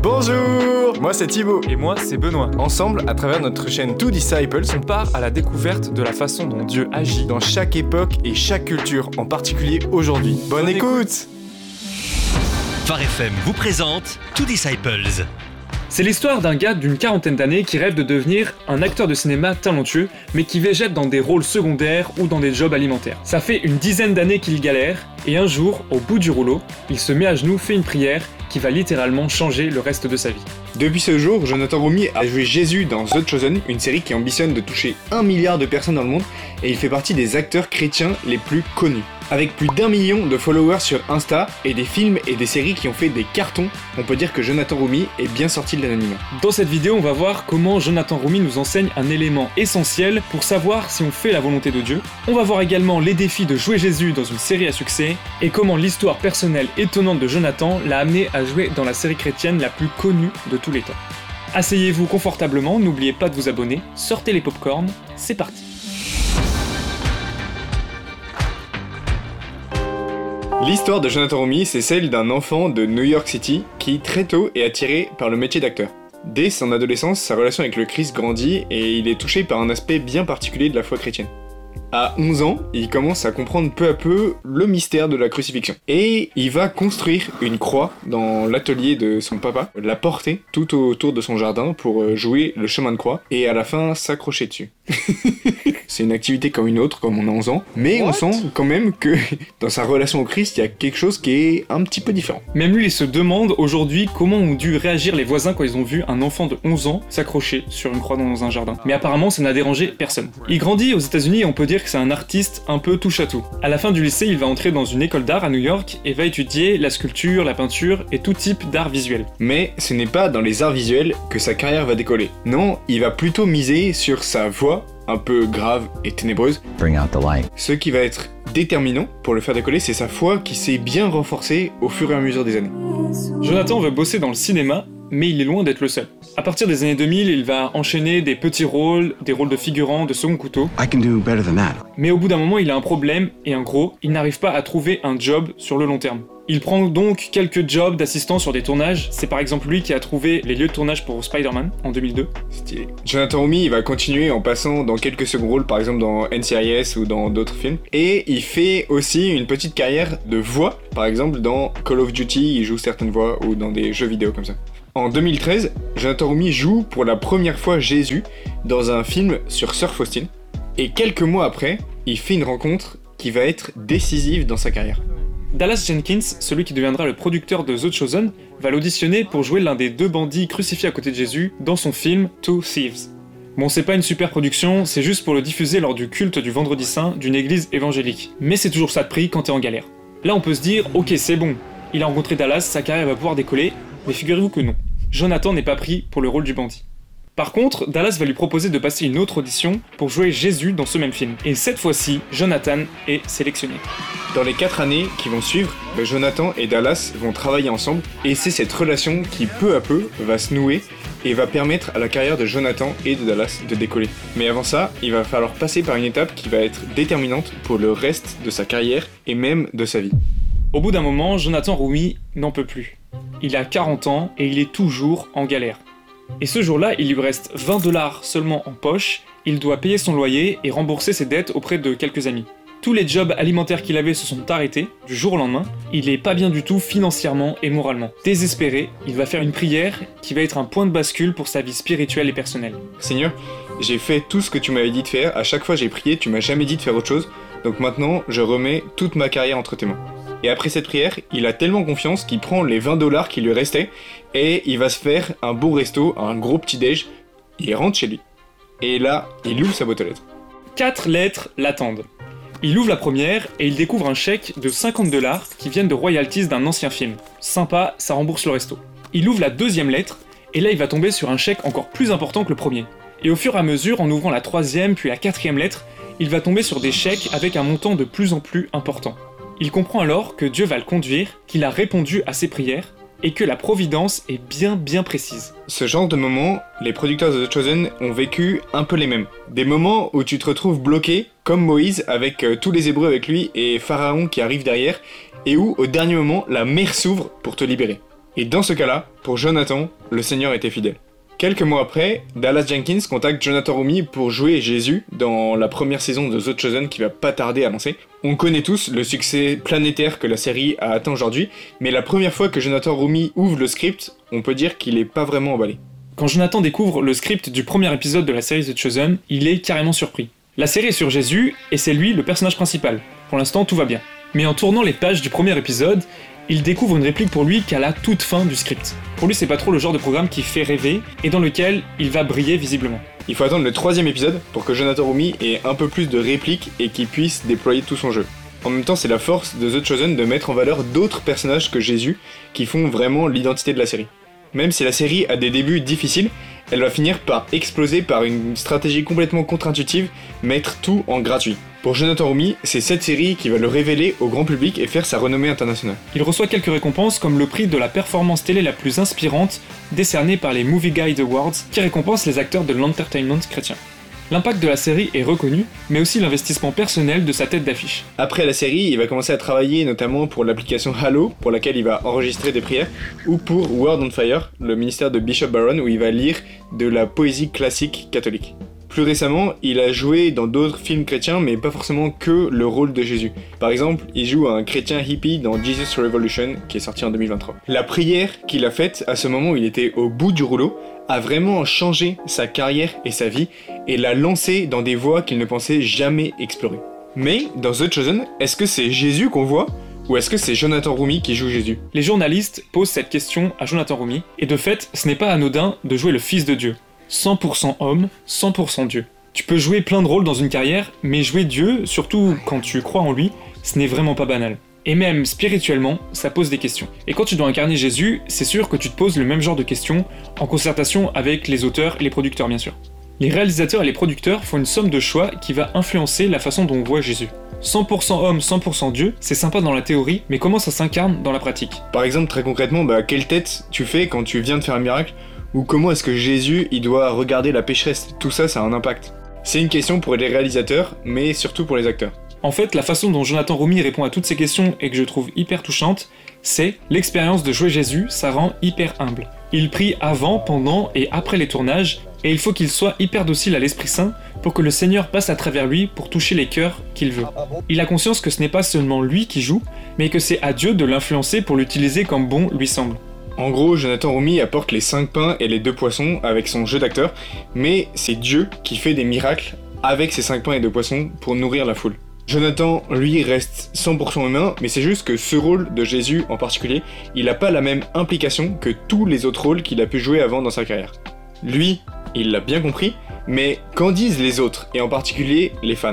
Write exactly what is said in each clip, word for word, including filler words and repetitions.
Bonjour, moi c'est Thibaut. Et moi c'est Benoît. Ensemble, à travers notre chaîne Two Disciples, On part à la découverte de la façon dont Dieu agit. dans chaque époque et chaque culture, en particulier aujourd'hui. Bonne, Bonne écoute. Phare F M vous présente Two Disciples. C'est l'histoire d'un gars d'une quarantaine d'années qui rêve de devenir un acteur de cinéma talentueux, mais qui végète dans des rôles secondaires ou dans des jobs alimentaires. Ça fait une dizaine d'années qu'il galère, et un jour, au bout du rouleau, il se met à genoux, fait une prière qui va littéralement changer le reste de sa vie. Depuis ce jour, Jonathan Roumie a joué Jésus dans The Chosen, une série qui ambitionne de toucher un milliard de personnes dans le monde, et il fait partie des acteurs chrétiens les plus connus. Avec plus d'un million de followers sur Insta et des films et des séries qui ont fait des cartons, on peut dire que Jonathan Roumie est bien sorti de l'anonymat. Dans cette vidéo, on va voir comment Jonathan Roumie nous enseigne un élément essentiel pour savoir si on fait la volonté de Dieu. On va voir également les défis de jouer Jésus dans une série à succès et comment l'histoire personnelle étonnante de Jonathan l'a amené à jouer dans la série chrétienne la plus connue de tous les temps. Asseyez-vous confortablement, n'oubliez pas de vous abonner, sortez les popcorns, c'est parti. L'histoire de Jonathan Roumie, c'est celle d'un enfant de New York City qui, très tôt, est attiré par le métier d'acteur. Dès son adolescence, sa relation avec le Christ grandit et il est touché par un aspect bien particulier de la foi chrétienne. À onze ans, il commence à comprendre peu à peu le mystère de la crucifixion. Et il va construire une croix dans l'atelier de son papa, la porter tout autour de son jardin pour jouer le chemin de croix, et à la fin s'accrocher dessus. C'est une activité comme une autre, comme on a onze ans, mais What on sent quand même que dans sa relation au Christ, il y a quelque chose qui est un petit peu différent. Même lui, il se demande aujourd'hui comment ont dû réagir les voisins quand ils ont vu un enfant de onze ans s'accrocher sur une croix dans un jardin. Mais apparemment, ça n'a dérangé personne. Il grandit aux États-Unis et on peut dire que c'est un artiste un peu touche-à-tout. À la fin du lycée, il va entrer dans une école d'art à New York et va étudier la sculpture, la peinture et tout type d'art visuel. Mais ce n'est pas dans les arts visuels que sa carrière va décoller. Non, il va plutôt miser sur sa voix, un peu grave et ténébreuse. Bring out the light. Ce qui va être déterminant pour le faire décoller, c'est sa foi qui s'est bien renforcée au fur et à mesure des années. Jonathan veut bosser dans le cinéma, mais il est loin d'être le seul. À partir des années deux mille, il va enchaîner des petits rôles, des rôles de figurants, de second couteau. I can do better than that. Mais au bout d'un moment, il a un problème, et un gros, il n'arrive pas à trouver un job sur le long terme. Il prend donc quelques jobs d'assistant sur des tournages, c'est par exemple lui qui a trouvé les lieux de tournage pour Spider-Man en deux mille deux. Stylé. Jonathan Roumie, il va continuer en passant dans quelques seconds rôles, par exemple dans N C I S ou dans d'autres films. Et il fait aussi une petite carrière de voix, par exemple dans Call of Duty, il joue certaines voix, ou dans des jeux vidéo comme ça. En deux mille treize, Jonathan Roumie joue pour la première fois Jésus dans un film sur Sir Faustin. Et quelques mois après, il fait une rencontre qui va être décisive dans sa carrière. Dallas Jenkins, celui qui deviendra le producteur de The Chosen, va l'auditionner pour jouer l'un des deux bandits crucifiés à côté de Jésus dans son film Two Thieves. Bon, c'est pas une super production, c'est juste pour le diffuser lors du culte du Vendredi Saint d'une église évangélique. Mais c'est toujours ça de prix quand t'es en galère. Là, on peut se dire, ok, c'est bon, il a rencontré Dallas, sa carrière va pouvoir décoller, mais figurez-vous que non. Jonathan n'est pas pris pour le rôle du bandit. Par contre, Dallas va lui proposer de passer une autre audition pour jouer Jésus dans ce même film. Et cette fois-ci, Jonathan est sélectionné. Dans les quatre années qui vont suivre, Jonathan et Dallas vont travailler ensemble, et c'est cette relation qui peu à peu va se nouer et va permettre à la carrière de Jonathan et de Dallas de décoller. Mais avant ça, il va falloir passer par une étape qui va être déterminante pour le reste de sa carrière et même de sa vie. Au bout d'un moment, Jonathan Roumie n'en peut plus. Il a quarante ans et il est toujours en galère. Et ce jour-là, il lui reste vingt dollars seulement en poche, il doit payer son loyer et rembourser ses dettes auprès de quelques amis. Tous les jobs alimentaires qu'il avait se sont arrêtés, du jour au lendemain. Il est pas bien du tout financièrement et moralement. Désespéré, il va faire une prière qui va être un point de bascule pour sa vie spirituelle et personnelle. Seigneur, j'ai fait tout ce que tu m'avais dit de faire, à chaque fois j'ai prié, tu m'as jamais dit de faire autre chose, donc maintenant je remets toute ma carrière entre tes mains. Et après cette prière, il a tellement confiance qu'il prend les vingt dollars qui lui restaient et il va se faire un beau resto, un gros petit déj, il rentre chez lui. Et là, il ouvre sa boîte aux lettres. Quatre lettres l'attendent. Il ouvre la première et il découvre un chèque de cinquante dollars qui viennent de royalties d'un ancien film. Sympa, ça rembourse le resto. Il ouvre la deuxième lettre et là il va tomber sur un chèque encore plus important que le premier. Et au fur et à mesure, en ouvrant la troisième puis la quatrième lettre, il va tomber sur des chèques avec un montant de plus en plus important. Il comprend alors que Dieu va le conduire, qu'il a répondu à ses prières, et que la providence est bien bien précise. Ce genre de moments, les producteurs de The Chosen ont vécu un peu les mêmes. Des moments où tu te retrouves bloqué, comme Moïse, avec euh, tous les Hébreux avec lui et Pharaon qui arrive derrière, et où, au dernier moment, la mer s'ouvre pour te libérer. Et dans ce cas-là, pour Jonathan, le Seigneur était fidèle. Quelques mois après, Dallas Jenkins contacte Jonathan Roumie pour jouer Jésus dans la première saison de The Chosen qui va pas tarder à lancer. On connaît tous le succès planétaire que la série a atteint aujourd'hui, mais la première fois que Jonathan Roumie ouvre le script, on peut dire qu'il est pas vraiment emballé. Quand Jonathan découvre le script du premier épisode de la série The Chosen, il est carrément surpris. La série est sur Jésus, et c'est lui le personnage principal. Pour l'instant, tout va bien. Mais en tournant les pages du premier épisode, il découvre une réplique pour lui qu'à la toute fin du script. Pour lui, c'est pas trop le genre de programme qui fait rêver, et dans lequel il va briller visiblement. Il faut attendre le troisième épisode pour que Jonathan Roumie ait un peu plus de répliques et qu'il puisse déployer tout son jeu. En même temps, c'est la force de The Chosen de mettre en valeur d'autres personnages que Jésus qui font vraiment l'identité de la série. Même si la série a des débuts difficiles, elle va finir par exploser par une stratégie complètement contre-intuitive, mettre tout en gratuit. Pour Jonathan Roumie, c'est cette série qui va le révéler au grand public et faire sa renommée internationale. Il reçoit quelques récompenses comme le prix de la performance télé la plus inspirante, décerné par les Movie Guide Awards, qui récompense les acteurs de l'entertainment chrétien. L'impact de la série est reconnu, mais aussi l'investissement personnel de sa tête d'affiche. Après la série, il va commencer à travailler notamment pour l'application Halo, pour laquelle il va enregistrer des prières, ou pour Word on Fire, le ministère de Bishop Barron, où il va lire de la poésie classique catholique. Plus récemment, il a joué dans d'autres films chrétiens, mais pas forcément que le rôle de Jésus. Par exemple, il joue un chrétien hippie dans Jesus Revolution, qui est sorti en deux mille vingt-trois. La prière qu'il a faite à ce moment où il était au bout du rouleau a vraiment changé sa carrière et sa vie, et l'a lancé dans des voies qu'il ne pensait jamais explorer. Mais, dans The Chosen, est-ce que c'est Jésus qu'on voit ? Ou est-ce que c'est Jonathan Roumie qui joue Jésus ? Les journalistes posent cette question à Jonathan Roumie, et de fait, ce n'est pas anodin de jouer le Fils de Dieu. cent pour cent homme, cent pour cent Dieu. Tu peux jouer plein de rôles dans une carrière, mais jouer Dieu, surtout quand tu crois en lui, ce n'est vraiment pas banal. Et même spirituellement, ça pose des questions. Et quand tu dois incarner Jésus, c'est sûr que tu te poses le même genre de questions, en concertation avec les auteurs et les producteurs bien sûr. Les réalisateurs et les producteurs font une somme de choix qui va influencer la façon dont on voit Jésus. cent pour cent homme, cent pour cent Dieu, c'est sympa dans la théorie, mais comment ça s'incarne dans la pratique ? Par exemple, très concrètement, bah, quelle tête tu fais quand tu viens de faire un miracle ? Ou comment est-ce que Jésus, il doit regarder la pécheresse ? Tout ça, ça a un impact. C'est une question pour les réalisateurs, mais surtout pour les acteurs. En fait, la façon dont Jonathan Roumie répond à toutes ces questions et que je trouve hyper touchante, c'est l'expérience de jouer Jésus, ça rend hyper humble. Il prie avant, pendant et après les tournages, et il faut qu'il soit hyper docile à l'Esprit Saint pour que le Seigneur passe à travers lui pour toucher les cœurs qu'il veut. Il a conscience que ce n'est pas seulement lui qui joue, mais que c'est à Dieu de l'influencer pour l'utiliser comme bon lui semble. En gros, Jonathan Roumie apporte les cinq pains et les deux poissons avec son jeu d'acteur, mais c'est Dieu qui fait des miracles avec ces cinq pains et deux poissons pour nourrir la foule. Jonathan, lui, reste cent pour cent humain, mais c'est juste que ce rôle de Jésus en particulier, il n'a pas la même implication que tous les autres rôles qu'il a pu jouer avant dans sa carrière. Lui, il l'a bien compris, mais qu'en disent les autres, et en particulier les fans ?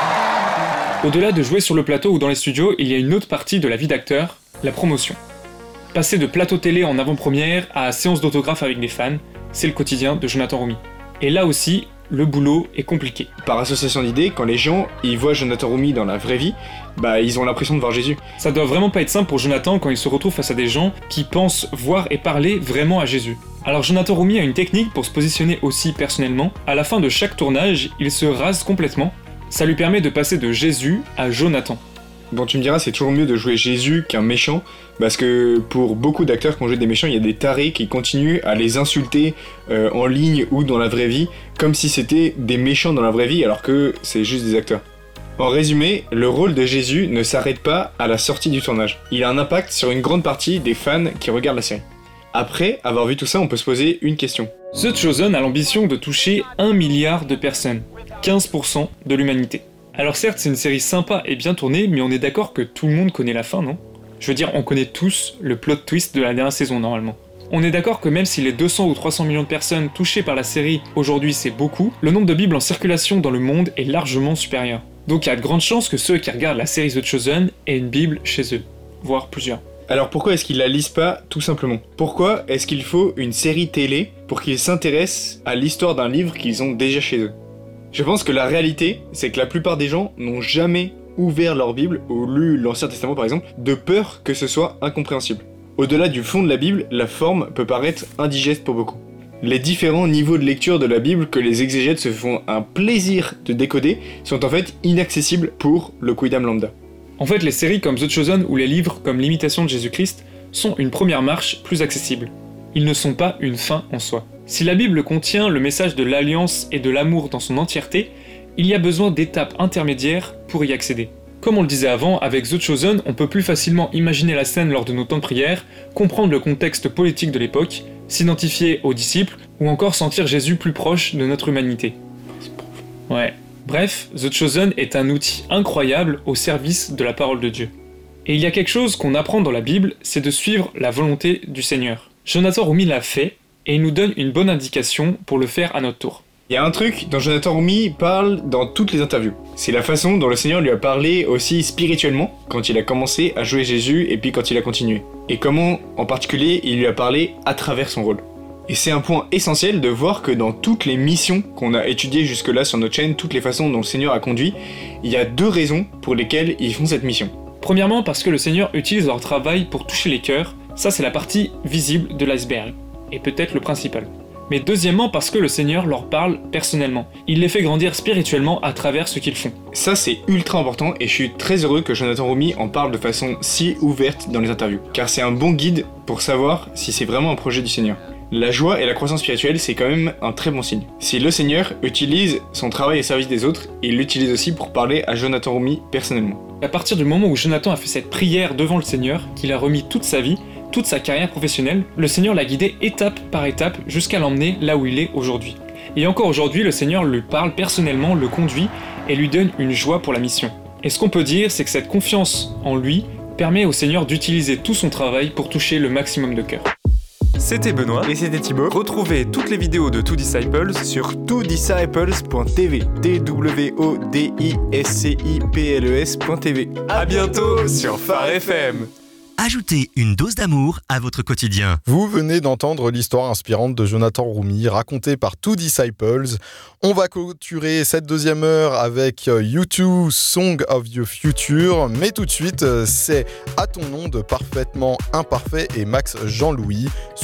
Au-delà de jouer sur le plateau ou dans les studios, il y a une autre partie de la vie d'acteur, la promotion. Passer de plateau télé en avant-première à séance d'autographe avec des fans, c'est le quotidien de Jonathan Roumie. Et là aussi, le boulot est compliqué. Par association d'idées, quand les gens ils voient Jonathan Roumie dans la vraie vie, bah ils ont l'impression de voir Jésus. Ça doit vraiment pas être simple pour Jonathan quand il se retrouve face à des gens qui pensent voir et parler vraiment à Jésus. Alors Jonathan Roumie a une technique pour se positionner aussi personnellement. À la fin de chaque tournage, il se rase complètement. Ça lui permet de passer de Jésus à Jonathan. Bon, tu me diras, c'est toujours mieux de jouer Jésus qu'un méchant, parce que pour beaucoup d'acteurs qui ont joué des méchants, il y a des tarés qui continuent à les insulter euh, en ligne ou dans la vraie vie, comme si c'était des méchants dans la vraie vie, alors que c'est juste des acteurs. En résumé, le rôle de Jésus ne s'arrête pas à la sortie du tournage. Il a un impact sur une grande partie des fans qui regardent la série. Après avoir vu tout ça, on peut se poser une question. The Chosen a l'ambition de toucher un milliard de personnes, quinze pour cent de l'humanité. Alors certes, c'est une série sympa et bien tournée, mais on est d'accord que tout le monde connaît la fin, non ? Je veux dire, on connaît tous le plot twist de la dernière saison, normalement. On est d'accord que même si les deux cents ou trois cents millions de personnes touchées par la série aujourd'hui c'est beaucoup, le nombre de bibles en circulation dans le monde est largement supérieur. Donc il y a de grandes chances que ceux qui regardent la série The Chosen aient une bible chez eux, voire plusieurs. Alors pourquoi est-ce qu'ils la lisent pas, tout simplement ? Pourquoi est-ce qu'il faut une série télé pour qu'ils s'intéressent à l'histoire d'un livre qu'ils ont déjà chez eux ? Je pense que la réalité, c'est que la plupart des gens n'ont jamais ouvert leur Bible, ou lu l'Ancien Testament par exemple, de peur que ce soit incompréhensible. Au-delà du fond de la Bible, la forme peut paraître indigeste pour beaucoup. Les différents niveaux de lecture de la Bible que les exégètes se font un plaisir de décoder sont en fait inaccessibles pour le quidam lambda. En fait, les séries comme The Chosen ou les livres comme L'Imitation de Jésus-Christ sont une première marche plus accessible. Ils ne sont pas une fin en soi. Si la Bible contient le message de l'alliance et de l'amour dans son entièreté, il y a besoin d'étapes intermédiaires pour y accéder. Comme on le disait avant, avec The Chosen, on peut plus facilement imaginer la scène lors de nos temps de prière, comprendre le contexte politique de l'époque, s'identifier aux disciples, ou encore sentir Jésus plus proche de notre humanité. Ouais. Bref, The Chosen est un outil incroyable au service de la parole de Dieu. Et il y a quelque chose qu'on apprend dans la Bible, c'est de suivre la volonté du Seigneur. Jonathan Roumie l'a fait, et il nous donne une bonne indication pour le faire à notre tour. Il y a un truc dont Jonathan Roumie parle dans toutes les interviews. C'est la façon dont le Seigneur lui a parlé aussi spirituellement, quand il a commencé à jouer Jésus et puis quand il a continué. Et comment, en particulier, il lui a parlé à travers son rôle. Et c'est un point essentiel de voir que dans toutes les missions qu'on a étudiées jusque-là sur notre chaîne, toutes les façons dont le Seigneur a conduit, il y a deux raisons pour lesquelles ils font cette mission. Premièrement, parce que le Seigneur utilise leur travail pour toucher les cœurs, ça c'est la partie visible de l'iceberg, et peut-être le principal. Mais deuxièmement parce que le Seigneur leur parle personnellement. Il les fait grandir spirituellement à travers ce qu'ils font. Ça c'est ultra important et je suis très heureux que Jonathan Roumie en parle de façon si ouverte dans les interviews. Car c'est un bon guide pour savoir si c'est vraiment un projet du Seigneur. La joie et la croissance spirituelle c'est quand même un très bon signe. Si le Seigneur utilise son travail au service des autres, il l'utilise aussi pour parler à Jonathan Roumie personnellement. À partir du moment où Jonathan a fait cette prière devant le Seigneur, qu'il a remis toute sa vie, toute sa carrière professionnelle, le Seigneur l'a guidé étape par étape jusqu'à l'emmener là où il est aujourd'hui. Et encore aujourd'hui, le Seigneur lui parle personnellement, le conduit et lui donne une joie pour la mission. Et ce qu'on peut dire, c'est que cette confiance en lui permet au Seigneur d'utiliser tout son travail pour toucher le maximum de cœurs. C'était Benoît Et c'était Thibaut. Retrouvez toutes les vidéos de Two Disciples Sur two disciples point t v. T W O D I S C I P L E S point t v. À bientôt sur Phare F M. Ajoutez une dose d'amour à votre quotidien. Vous venez d'entendre l'histoire inspirante de Jonathan Roumie, racontée par Two Disciples. On va clôturer cette deuxième heure avec U deux, Song of the Future. Mais tout de suite, c'est À ton nom de Parfaitement Imparfait et Max Jean-Louis.